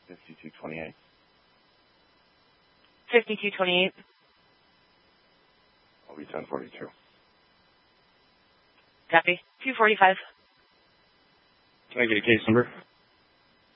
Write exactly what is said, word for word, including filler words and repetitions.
fifty-two twenty-eight. fifty-two twenty-eight. I'll be ten forty-two. Copy. two forty-five. Can I get a case number?